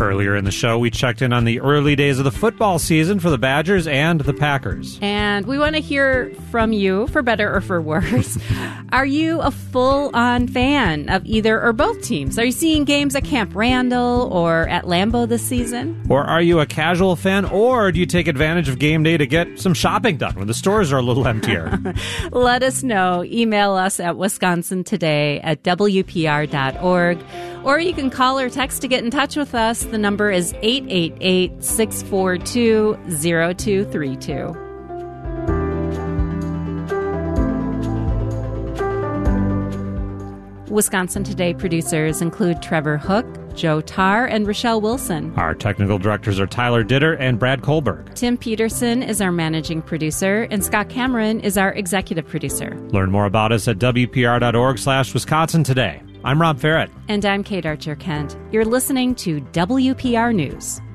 Earlier in the show, we checked in on the early days of the football season for the Badgers and the Packers. And we want to hear from you, for better or for worse. Are you a full-on fan of either or both teams? Are you seeing games at Camp Randall or at Lambeau this season? Or are you a casual fan, or do you take advantage of game day to get some shopping done when the stores are a little emptier? Let us know. Email us at wisconsintoday@wpr.org. Or you can call or text to get in touch with us. The number is 888-642-0232. Wisconsin Today producers include Trevor Hook, Joe Tarr, and Rochelle Wilson. Our technical directors are Tyler Ditter and Brad Kohlberg. Tim Peterson is our managing producer, and Scott Cameron is our executive producer. Learn more about us at WPR.org/Wisconsin Today. I'm Rob Ferret. And I'm Kate Archer-Kent. You're listening to WPR News.